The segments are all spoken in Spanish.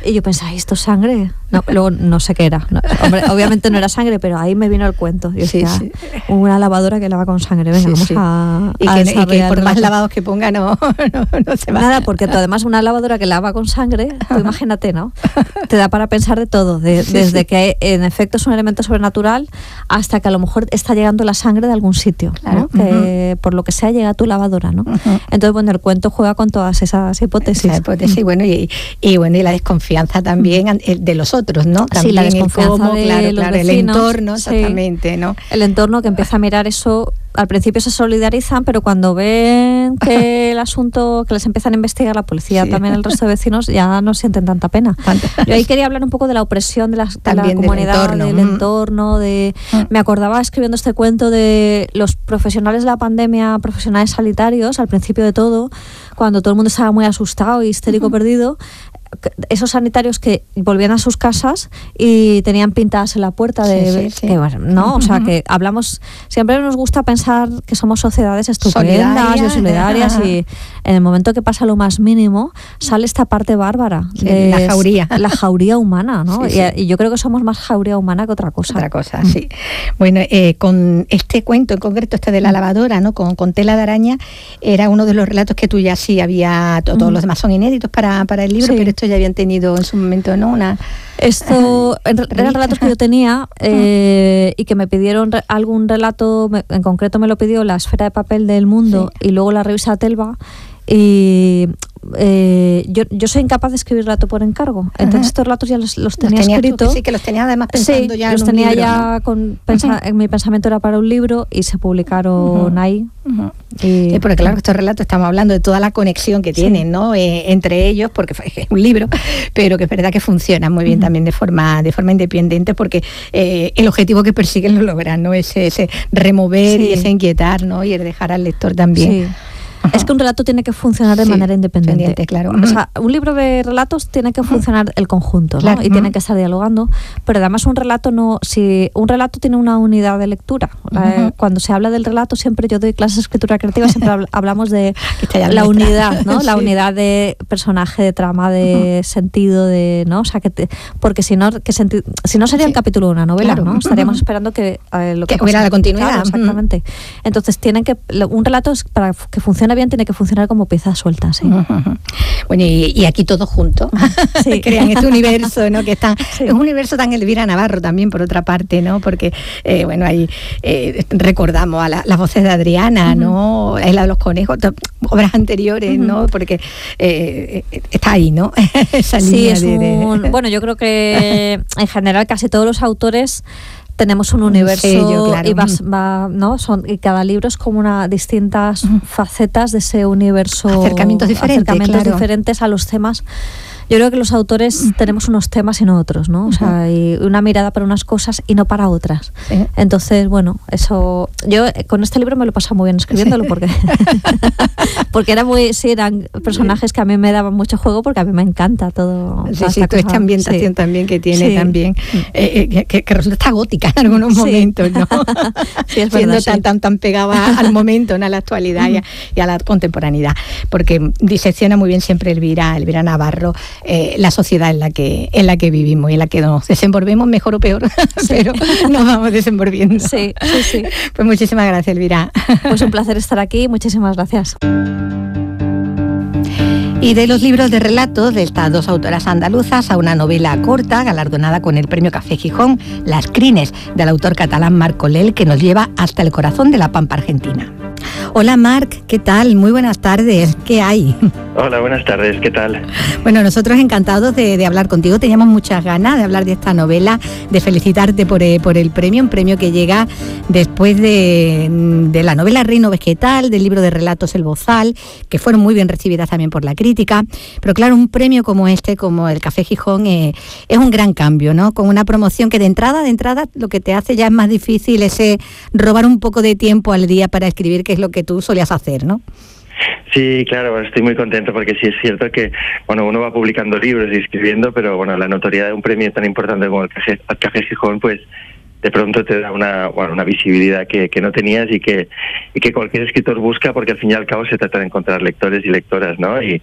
Y yo pensaba, ¿esto es sangre? No, luego no sé qué era. No, hombre, obviamente no era sangre, pero ahí me vino el cuento. Yo decía, una lavadora que lava con sangre. Venga, vamos a y que por más lavados que ponga no se va. Nada, porque además una lavadora que lava con sangre, tú imagínate, ¿no? Te da para pensar de todo, desde que en efecto es un elemento sobrenatural hasta que a lo mejor está llegando la sangre de algún sitio, ¿no? Que por lo que sea llega a tu lavadora, ¿no? Entonces, bueno, el cuento juega con todas esas hipótesis. Bueno, y la desconfianza también de los otros, ¿no? También sí, la desconfianza de los vecinos, el entorno, exactamente, ¿no? El entorno que empieza a mirar eso. Al principio se solidarizan, pero cuando ven que el asunto, que les empiezan a investigar la policía, también el resto de vecinos, ya no sienten tanta pena. Yo ahí quería hablar un poco de la opresión de la comunidad, del entorno, me acordaba escribiendo este cuento de los profesionales de la pandemia, profesionales sanitarios, al principio de todo, cuando todo el mundo estaba muy asustado y histérico perdido, esos sanitarios que volvían a sus casas y tenían pintadas en la puerta que, bueno, ¿no? O sea, que hablamos, siempre nos gusta pensar que somos sociedades estupendas y solidarias, y en el momento que pasa lo más mínimo sale esta parte bárbara de la jauría humana, ¿no? Y yo creo que somos más jauría humana que otra cosa. Sí. Bueno, con este cuento en concreto, este de la lavadora, ¿no? Con tela de araña, era uno de los relatos que tú ya había, todos los demás son inéditos para el libro, pero esto ya habían tenido en su momento, ¿no? Eran relatos que yo tenía y que me pidieron algún relato, en concreto me lo pidió La Esfera de Papel del Mundo y luego la revista Telva, y yo soy incapaz de escribir relato por encargo. Entonces estos relatos ya los tenía escritos. Sí, que los tenía además pensando ya los en tenía un libro, ya ¿no? En mi pensamiento era para un libro y se publicaron ahí. Porque claro, estos relatos estamos hablando de toda la conexión que tienen, ¿no? Entre ellos, porque es un libro, pero que es verdad que funciona muy bien también de forma independiente, porque el objetivo que persiguen lo logran, ¿no? Ese remover y ese inquietar, ¿no? Y el dejar al lector también. Es que un relato tiene que funcionar de manera independiente. Claro. O sea, un libro de relatos tiene que funcionar el conjunto, ¿no? Claro. Y tiene que estar dialogando, pero además si un relato tiene una unidad de lectura, cuando se habla del relato, siempre yo doy clases de escritura creativa, siempre hablamos de la unidad, ¿no? La unidad de personaje, de trama, de sentido, ¿no? O sea, porque si no sería el capítulo de una novela, ¿no? Estaríamos esperando que hubiera la continuidad. Claro, exactamente. Entonces un relato, para que funcione bien, tiene que funcionar como piezas sueltas. Bueno, y aquí todos juntos crean este universo, ¿no? Que es un universo tan Elvira Navarro también, por otra parte, ¿no? Porque ahí recordamos a las voces de Adriana, ¿no? La de los conejos, obras anteriores, ¿no? Porque está ahí, ¿no? Esa línea bueno, yo creo que en general casi todos los autores tenemos un universo, claro. Y cada libro es como distintas facetas de ese universo, acercamientos diferentes a los temas. Yo creo que los autores tenemos unos temas y no otros, ¿no? O sea, y una mirada para unas cosas y no para otras. Entonces, bueno, eso... Yo con este libro me lo he pasado muy bien escribiéndolo porque eran personajes que a mí me daban mucho juego, porque a mí me encanta todo. Esta ambientación también que tiene también, que resulta hasta gótica en algunos momentos, ¿no? Sí, es verdad, siendo tan pegada al momento, ¿no? A la actualidad y a la contemporaneidad, porque disecciona muy bien siempre Elvira Navarro la sociedad en la que vivimos y en la que nos desenvolvemos, mejor o peor, pero nos vamos desenvolviendo. Sí. Pues muchísimas gracias, Elvira. Pues un placer estar aquí, muchísimas gracias. Y de los libros de relatos de estas dos autoras andaluzas a una novela corta galardonada con el premio Café Gijón, Las crines, del autor catalán Marc Colell, que nos lleva hasta el corazón de la pampa argentina. Hola Marc, ¿qué tal? Muy buenas tardes, ¿qué hay? Hola, buenas tardes, ¿qué tal? Bueno, nosotros encantados de hablar contigo, teníamos muchas ganas de hablar de esta novela, de felicitarte por el premio, un premio que llega después de la novela Reino Vegetal, del libro de relatos El Bozal, que fueron muy bien recibidas también por la crítica, pero claro, un premio como este, como el Café Gijón, es un gran cambio, ¿no? Con una promoción que de entrada lo que te hace ya es más difícil ese robar un poco de tiempo al día para escribir, que es lo que tú solías hacer, ¿no? Sí, claro, estoy muy contento porque sí es cierto que, bueno, uno va publicando libros y escribiendo, pero bueno, la notoriedad de un premio tan importante como el Café Gijón, pues de pronto te da una visibilidad que no tenías y que cualquier escritor busca, porque al fin y al cabo se trata de encontrar lectores y lectoras, ¿no? Y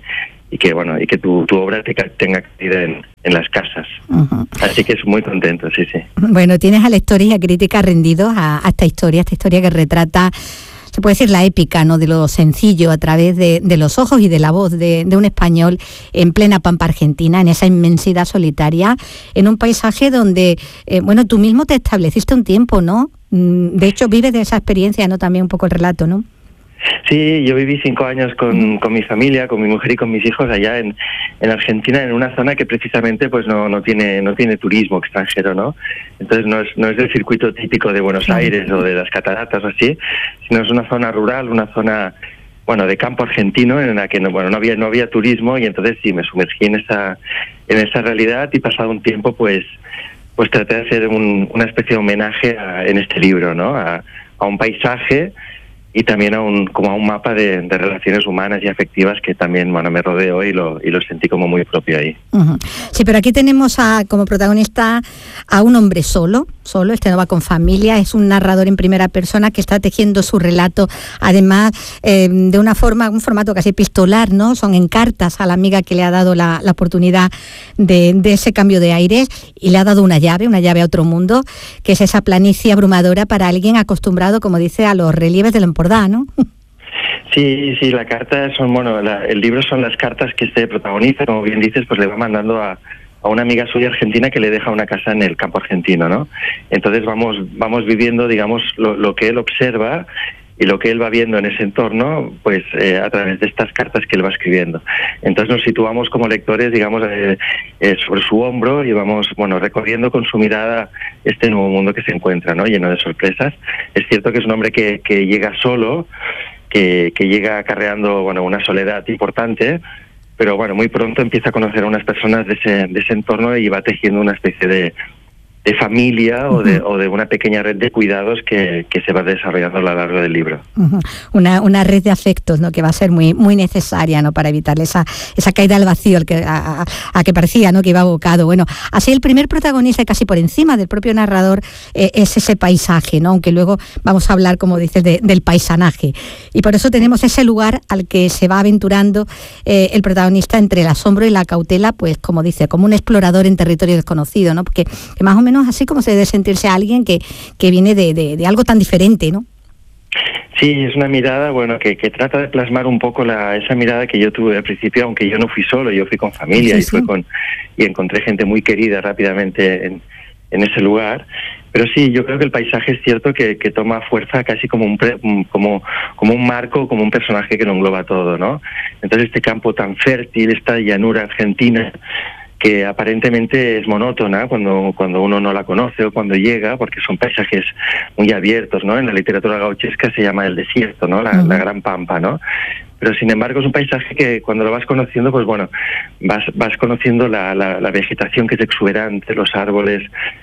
que tu obra tenga cabida en las casas. Así que es muy contento, sí. Bueno, tienes a lectores y a críticas rendidos a esta historia que retrata, se puede decir, la épica, ¿no?, de lo sencillo a través de los ojos y de la voz de un español en plena pampa argentina, en esa inmensidad solitaria, en un paisaje donde, tú mismo te estableciste un tiempo, ¿no? De hecho, vives de esa experiencia, ¿no?, también un poco el relato, ¿no? Sí, yo viví 5 años con mi familia, con mi mujer y con mis hijos allá en Argentina, en una zona que precisamente pues no tiene turismo extranjero, ¿no? Entonces no es el circuito típico de Buenos Aires o de las cataratas o así, sino es una zona rural, una zona de campo argentino en la que no había turismo, y entonces sí me sumergí en esa realidad, y pasado un tiempo pues traté de hacer una especie de homenaje en este libro, ¿no? A un paisaje y también a un mapa de relaciones humanas y afectivas que también me rodeó y lo sentí como muy propio ahí. Sí, pero aquí tenemos como protagonista a un hombre solo, este no va con familia, es un narrador en primera persona que está tejiendo su relato, además de un formato casi epistolar, ¿no? Son en cartas a la amiga que le ha dado la oportunidad de ese cambio de aires, y le ha dado una llave a otro mundo, que es esa planicie abrumadora para alguien acostumbrado, como dice, a los relieves del Empordà, ¿no? Sí, la carta el libro son las cartas que este protagonista, como bien dices, pues le va mandando a una amiga suya argentina que le deja una casa en el campo argentino, ¿no? Entonces vamos viviendo, digamos, lo que él observa y lo que él va viendo en ese entorno, pues a través de estas cartas que él va escribiendo. Entonces nos situamos como lectores, digamos, sobre su hombro, y vamos, recorriendo con su mirada este nuevo mundo que se encuentra, ¿no?, lleno de sorpresas. Es cierto que es un hombre que llega solo, que llega acarreando, una soledad importante, pero muy pronto empieza a conocer a unas personas de ese entorno y va tejiendo una especie de familia o de una pequeña red de cuidados que se va desarrollando a lo largo del libro. Una red de afectos, ¿no?, que va a ser muy, muy necesaria, ¿no?, para evitar esa caída al vacío a que parecía, ¿no?, que iba abocado. Bueno, así el primer protagonista, casi por encima del propio narrador, es ese paisaje, ¿no?, aunque luego vamos a hablar, como dices, del paisanaje. Y por eso tenemos ese lugar al que se va aventurando el protagonista entre el asombro y la cautela, pues como dice, como un explorador en territorio desconocido, ¿no?, porque más o menos así como se debe sentirse alguien que viene de algo tan diferente, ¿no? Sí, es una mirada, que trata de plasmar un poco esa mirada que yo tuve al principio, aunque yo no fui solo, yo fui con familia, sí. Y encontré gente muy querida rápidamente en ese lugar. Pero sí, yo creo que el paisaje es cierto que toma fuerza casi como un marco, como un personaje que lo engloba todo, ¿no? Entonces este campo tan fértil, esta llanura argentina, que aparentemente es monótona cuando uno no la conoce o cuando llega, porque son paisajes muy abiertos, ¿no? En la literatura gauchesca se llama el desierto, ¿no? La gran pampa, ¿no? Pero sin embargo es un paisaje que cuando lo vas conociendo, pues vas conociendo la vegetación que es exuberante, los árboles,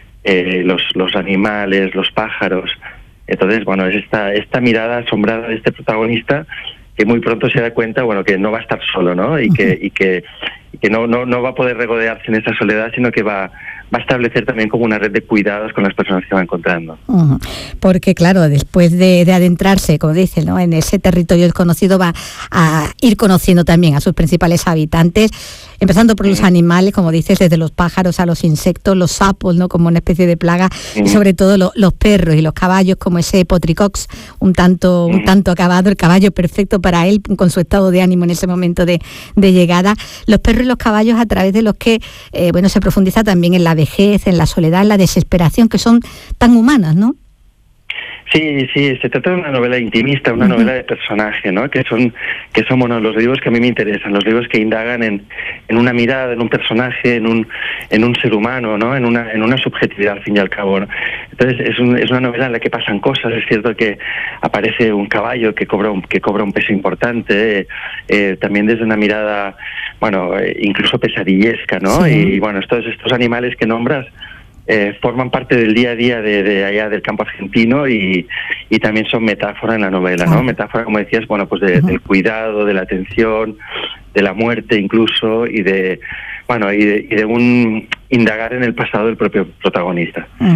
los animales, los pájaros. Entonces, es esta mirada asombrada de este protagonista que muy pronto se da cuenta, que no va a estar solo, ¿no? Y que no va a poder regodearse en esa soledad, sino que va a establecer también como una red de cuidados con las personas que va encontrando. Porque claro, después de adentrarse, como dice, ¿no?, en ese territorio desconocido, va a ir conociendo también a sus principales habitantes, empezando por los animales, como dices, desde los pájaros a los insectos, los sapos, ¿no?, como una especie de plaga, y sobre todo los perros y los caballos, como ese potricox, un tanto acabado, el caballo perfecto para él, con su estado de ánimo en ese momento de llegada. Los perros y los caballos a través de los que se profundiza también en la vejez, en la soledad, en la desesperación, que son tan humanas, ¿no? Sí, se trata de una novela intimista, una novela de personaje, ¿no? Que son los libros que a mí me interesan, los libros que indagan en una mirada, en un personaje, en un ser humano, ¿no? En una subjetividad, al fin y al cabo, ¿no? Entonces es una novela en la que pasan cosas. Es cierto que aparece un caballo que cobra un peso importante, también desde una mirada, incluso pesadillesca, ¿no? Sí. Y estos animales que nombras forman parte del día a día de allá del campo argentino y también son metáfora en la novela, ¿no? Metáfora, como decías, del cuidado, de la atención, de la muerte incluso, y de un indagar en el pasado del propio protagonista.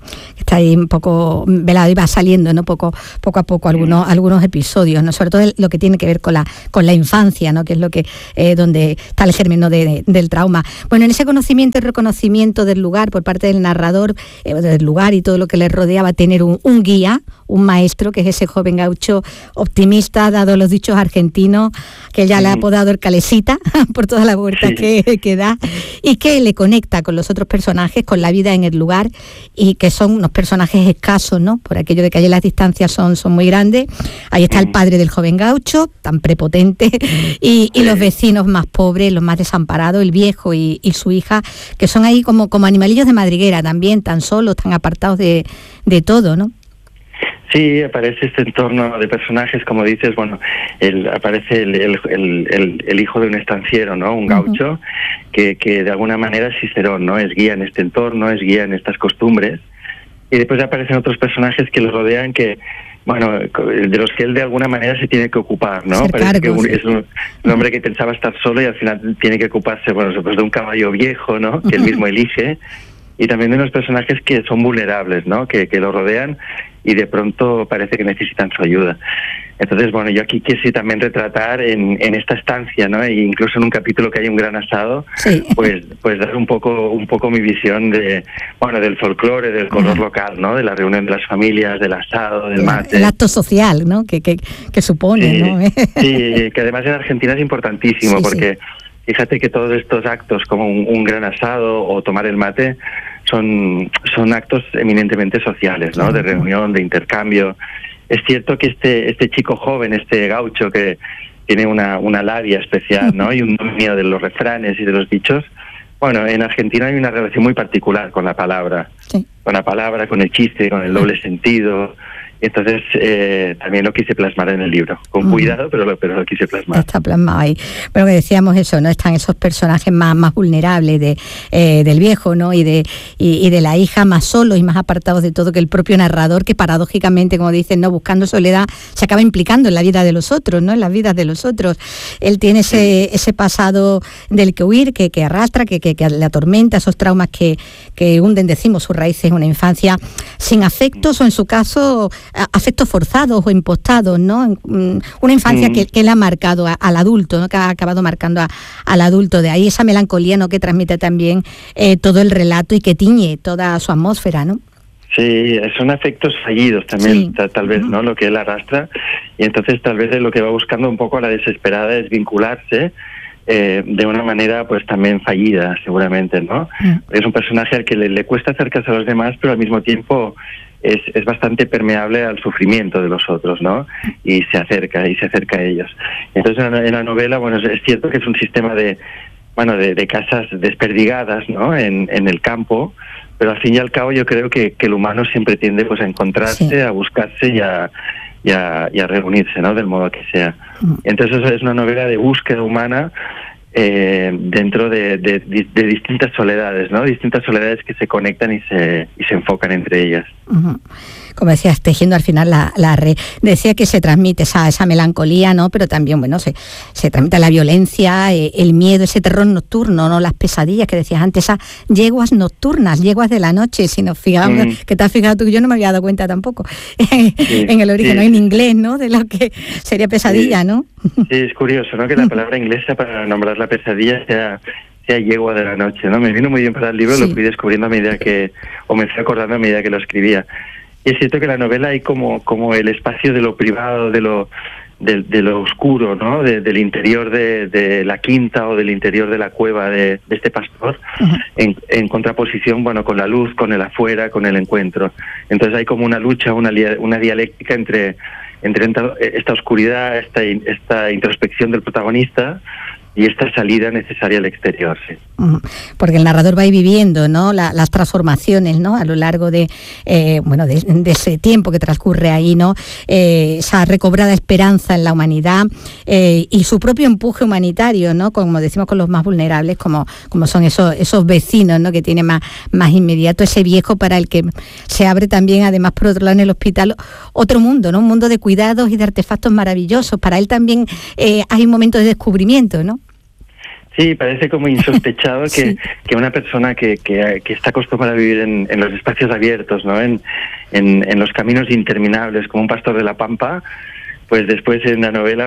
Está ahí un poco velado y va saliendo, ¿no? Poco a poco algunos episodios, ¿no? Sobre todo lo que tiene que ver con la infancia, ¿no? Que es lo que donde está el germen, ¿no? del trauma. Bueno, en ese conocimiento y reconocimiento del lugar por parte del narrador, del lugar y todo lo que le rodea, va a tener un guía, un maestro, que es ese joven gaucho optimista, dado los dichos argentinos, que ya le ha apodado el Calesita por todas las vueltas que da, y que le conecta con los otros personajes, con la vida en el lugar, y que son unos personajes escasos, ¿no? Por aquello de que allí las distancias son muy grandes. Ahí está el padre del joven gaucho, tan prepotente, y los vecinos más pobres, los más desamparados, el viejo y su hija, que son ahí como animalillos de madriguera también, tan solos, tan apartados de todo, ¿no? Sí, aparece este entorno de personajes, como dices, bueno, aparece el hijo de un estanciero, ¿no? Un gaucho, que de alguna manera es Cicerón, ¿no? Es guía en este entorno, es guía en estas costumbres. Y después aparecen otros personajes que lo rodean, que, bueno, de los que él de alguna manera se tiene que ocupar, ¿no? Parece que es un hombre que pensaba estar solo y al final tiene que ocuparse, bueno, pues de un caballo viejo, ¿no? Que él mismo elige. Y también de unos personajes que son vulnerables, ¿no? Que lo rodean y de pronto parece que necesitan su ayuda. Entonces, bueno, yo aquí quise también retratar en esta estancia, ¿no? E incluso en un capítulo que hay un gran asado, pues dar un poco mi visión del folclore, del color local, ¿no? De la reunión de las familias, del asado, del mate. El acto social, ¿no? Que supone, ¿no? Sí, que además en Argentina es importantísimo, porque fíjate que todos estos actos, como un gran asado o tomar el mate, son actos eminentemente sociales, ¿no? De reunión, de intercambio. Es cierto que este chico joven, este gaucho que tiene una labia especial, ¿no? Y un dominio de los refranes y de los dichos. Bueno, en Argentina hay una relación muy particular con la palabra, con el chiste, con el doble sentido. Entonces también lo quise plasmar en el libro, con cuidado, pero lo quise plasmar. Está plasmado ahí. Bueno, que decíamos eso, ¿no? Están esos personajes más vulnerables del viejo, ¿no? Y de la hija, más solos y más apartados de todo que el propio narrador, que paradójicamente, como dicen, ¿no? Buscando soledad, se acaba implicando en la vida de los otros, ¿no? En las vidas de los otros. Él tiene ese pasado del que huir, que arrastra, que le atormenta, esos traumas que hunden, decimos, sus raíces en una infancia sin afectos o, en su caso, afectos forzados o impostados, ¿no? Una infancia que le ha marcado al adulto, ¿no? Que ha acabado marcando al adulto. De ahí esa melancolía, ¿no? Que transmite también todo el relato y que tiñe toda su atmósfera, ¿no? Sí, son afectos fallidos también, tal vez, ¿no? Lo que él arrastra, y entonces tal vez lo que va buscando un poco a la desesperada es vincularse de una manera pues también fallida, seguramente, ¿no? Es un personaje al que le cuesta acercarse a los demás, pero al mismo tiempo es bastante permeable al sufrimiento de los otros, ¿no? Y se acerca a ellos. Entonces en la novela, bueno, es cierto que es un sistema de casas desperdigadas, ¿no? En el campo, pero al fin y al cabo yo creo que el humano siempre tiende pues a encontrarse, a buscarse y a reunirse, ¿no? Del modo que sea. Entonces es una novela de búsqueda humana dentro de distintas soledades, ¿no? Distintas soledades que se conectan y se enfocan entre ellas. Como decías, tejiendo al final la red. Decía que se transmite esa melancolía, ¿no? Pero también, bueno, se transmite la violencia, el miedo, ese terror nocturno, ¿no? Las pesadillas que decías antes, esas yeguas nocturnas, yeguas de la noche. Si nos fijamos, que te has fijado tú, yo no me había dado cuenta tampoco en el origen, ¿no? En inglés, ¿no? De lo que sería pesadilla, ¿no? Sí, es curioso, ¿no? Que la palabra inglesa para nombrar la pesadilla sea yegua de la noche, ¿no? Me vino muy bien para el libro, lo fui descubriendo a medida me fui acordando a medida que lo escribía. Y es cierto que en la novela hay como el espacio de lo privado, de lo oscuro, ¿no? Del interior de la quinta o del interior de la cueva de este pastor, en contraposición, bueno, con la luz, con el afuera, con el encuentro. Entonces hay como una lucha, una dialéctica entre esta oscuridad, esta introspección del protagonista y esta salida necesaria al exterior, sí. Porque el narrador va a ir viviendo, ¿no? Las transformaciones, ¿no? A lo largo de ese tiempo que transcurre ahí, ¿no? Esa recobrada esperanza en la humanidad y su propio empuje humanitario, ¿no? Como decimos, con los más vulnerables, como son esos vecinos, ¿no? Que tiene más inmediato, ese viejo para el que se abre también, además, por otro lado, en el hospital, otro mundo, ¿no? Un mundo de cuidados y de artefactos maravillosos. Para él también hay un momento de descubrimiento, ¿no? Sí, parece como insospechado que una persona que está acostumbrada a vivir en los espacios abiertos, ¿no? En los caminos interminables, como un pastor de la pampa, pues después en la novela,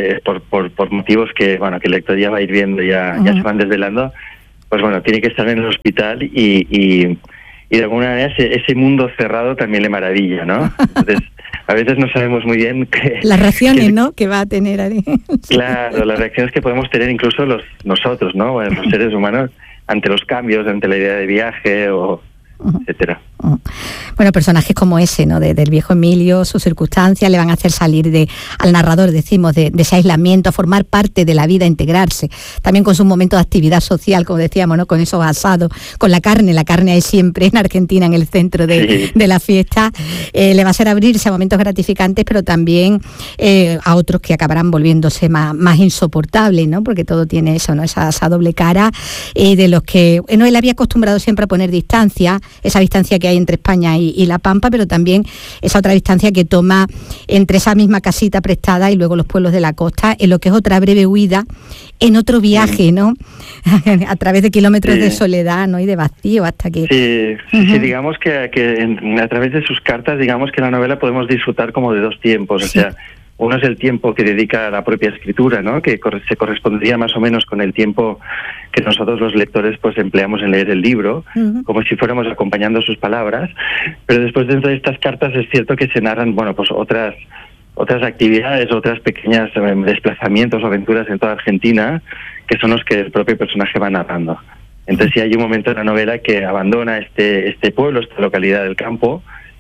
por motivos que el lector ya va a ir viendo, ya se van desvelando, pues tiene que estar en el hospital y de alguna manera ese mundo cerrado también le maravilla, ¿no? Entonces, a veces no sabemos muy bien las reacciones, ¿no?, que va a tener ahí. Claro, las reacciones que podemos tener incluso nosotros, ¿no? Los seres humanos, ante los cambios, ante la idea de viaje o etcétera. Bueno, personajes como ese, ¿no?, del viejo Emilio, sus circunstancias le van a hacer salir al narrador, decimos, de ese aislamiento, a formar parte de la vida, a integrarse, también con sus momentos de actividad social, como decíamos, ¿no?, con esos asados, con la carne hay siempre en Argentina, en el centro de la fiesta, le va a hacer abrirse a momentos gratificantes, pero también a otros que acabarán volviéndose más insoportables, ¿no?, porque todo tiene eso, ¿no?, esa doble cara, de los que él había acostumbrado siempre a poner distancia, esa distancia que hay entre España y La Pampa, pero también esa otra distancia que toma entre esa misma casita prestada y luego los pueblos de la costa, en lo que es otra breve huida, en otro viaje, ¿no? A través de kilómetros de soledad, ¿no?, y de vacío, hasta que... Sí, digamos que a través de sus cartas, digamos que la novela podemos disfrutar como de dos tiempos, o sea, uno es el tiempo que dedica a la propia escritura, ¿no?, que se correspondería más o menos con el tiempo que nosotros los lectores pues empleamos en leer el libro, como si fuéramos acompañando sus palabras, pero después dentro de estas cartas es cierto que se narran, pues otras actividades, otras pequeñas desplazamientos o aventuras en toda Argentina, que son los que el propio personaje va narrando. Entonces sí hay un momento en la novela que abandona este pueblo, esta localidad del campo,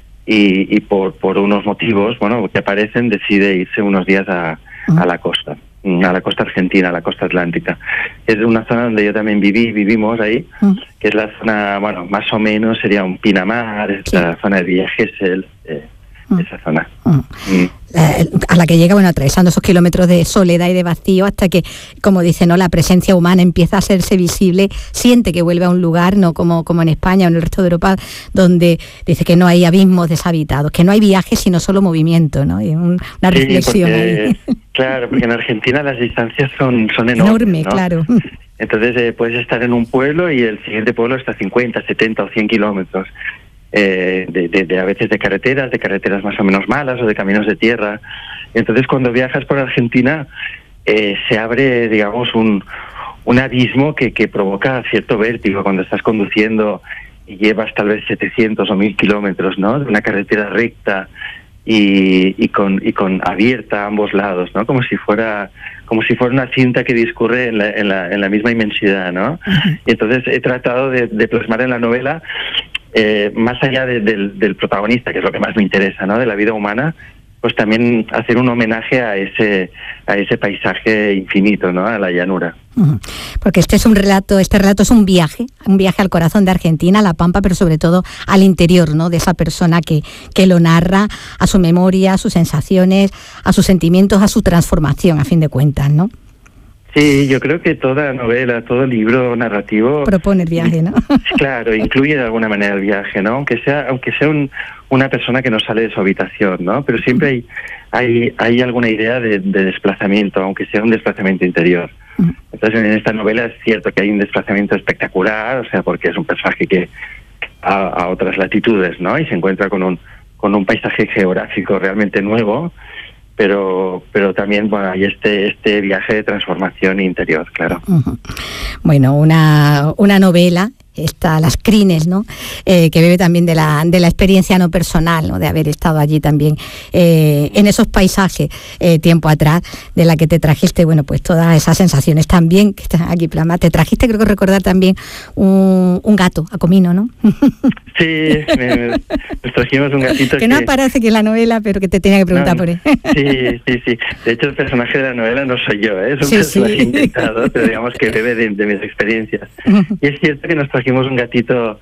y por unos motivos que aparecen decide irse unos días a la costa argentina, a la costa atlántica. Es una zona donde yo también vivimos ahí, que es la zona, más o menos sería un Pinamar, esta zona de Villa Gesell, esa zona. A la que llega, atravesando esos kilómetros de soledad y de vacío, hasta que, como dice, ¿no?, la presencia humana empieza a hacerse visible, siente que vuelve a un lugar, no como en España o en el resto de Europa, donde dice que no hay abismos deshabitados, que no hay viajes sino solo movimiento, ¿no? Y una reflexión ahí. Claro, porque en Argentina las distancias son enormes, enorme, ¿no? Claro. Entonces puedes estar en un pueblo y el siguiente pueblo está a 50, 70 o 100 kilómetros. A veces de carreteras más o menos malas o de caminos de tierra. Entonces cuando viajas por Argentina se abre, digamos, un abismo que provoca cierto vértigo cuando estás conduciendo y llevas tal vez 700 o 1000 kilómetros, ¿no?, de una carretera recta y con abierta a ambos lados, ¿no?, como si fuera una cinta que discurre en la misma inmensidad, ¿no? Y entonces he tratado de plasmar en la novela, más allá del protagonista, que es lo que más me interesa, ¿no?, de la vida humana, pues también hacer un homenaje a ese paisaje infinito, ¿no?, a la llanura. Porque este relato es un viaje al corazón de Argentina, a La Pampa, pero sobre todo al interior, ¿no?, de esa persona que lo narra, a su memoria, a sus sensaciones, a sus sentimientos, a su transformación, a fin de cuentas, ¿no? Sí, yo creo que toda novela, todo libro narrativo propone el viaje, ¿no? Claro, incluye de alguna manera el viaje, ¿no? Aunque sea una persona que no sale de su habitación, ¿no? Pero siempre hay alguna idea de desplazamiento, aunque sea un desplazamiento interior. Entonces en esta novela es cierto que hay un desplazamiento espectacular, o sea, porque es un personaje que a otras latitudes, ¿no? Y se encuentra con un paisaje geográfico realmente nuevo. Pero también hay este viaje de transformación interior, claro. Bueno, una novela, Las Crines, ¿no?, que bebe también de la experiencia no personal, ¿no?, de haber estado allí también en esos paisajes tiempo atrás, de la que te trajiste, pues todas esas sensaciones también que están aquí plasmadas. Te trajiste, creo que recordar también, un gato a comino, ¿no? Sí, nos trajimos un gatito que no aparece aquí en la novela, pero que te tenía que preguntar por él. Sí. De hecho, el personaje de la novela no soy yo, es un personaje inventado, pero digamos que bebe de mis experiencias. Y es cierto que nos trajimos trajimos un gatito,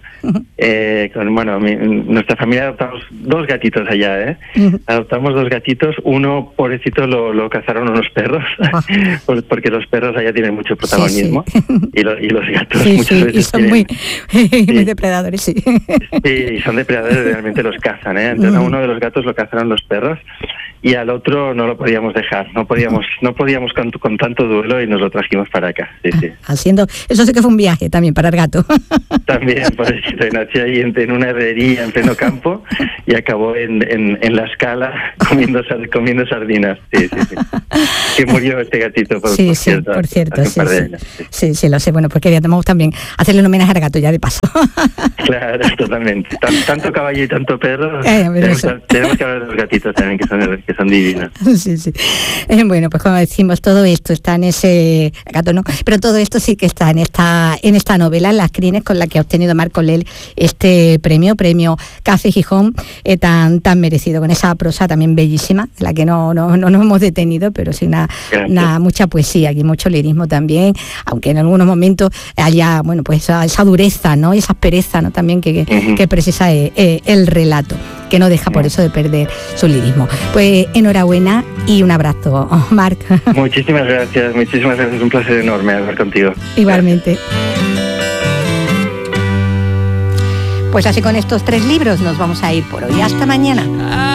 nuestra familia adoptamos 2 gatitos allá, adoptamos 2 gatitos, uno, pobrecito, lo cazaron unos perros, porque los perros allá tienen mucho protagonismo, y los gatos muchas veces son muy depredadores, sí. Sí, son depredadores, realmente los cazan, Entonces a uno de los gatos lo cazaron los perros, y al otro no lo podíamos dejar, no podíamos con tanto duelo, y nos lo trajimos para acá, sí. Haciendo, eso sí que fue un viaje también para el gato. También, pobrecito, nació ahí en una herrería en pleno campo y acabó en la escala comiendo sardinas, sí. Que murió este gatito, por cierto. Por cierto, sí, lo sé, bueno, porque queríamos también hacerle un homenaje al gato ya de paso. Claro, totalmente. Tanto caballo y tanto perro, tenemos que hablar de los gatitos también, que son divinos. Sí. Bueno, pues como decimos, todo esto está en ese gato, no, pero todo esto sí que está en esta novela, Las crines, con la que ha obtenido Marco Lel este premio Café Gijón, tan merecido, con esa prosa también bellísima, de la que no nos hemos detenido, pero sí mucha poesía y mucho lirismo también, aunque en algunos momentos haya, bueno, pues esa dureza, ¿no? Y esa aspereza, ¿no? También que precisa el relato, que no deja por eso de perder su lirismo. Pues enhorabuena y un abrazo, Marc. Muchísimas gracias, un placer enorme hablar contigo. Igualmente. Pues así con estos 3 libros nos vamos a ir por hoy. Hasta mañana.